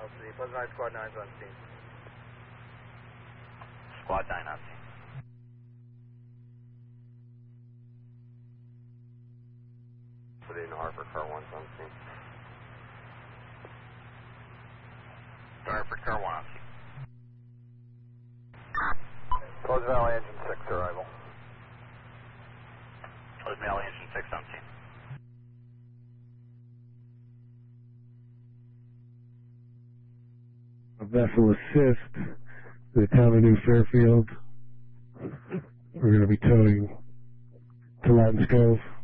custody. Pleasant Heights Squad 9's on scene. Squad 9 on scene. City in Hartford, car 1's on scene. Hartford, car 1 on scene. Pleasant Valley Engine 6 arrival. Pleasant Valley Engine 6 on scene. A vessel assist to the town of New Fairfield. We're going to be towing to Latins Cove.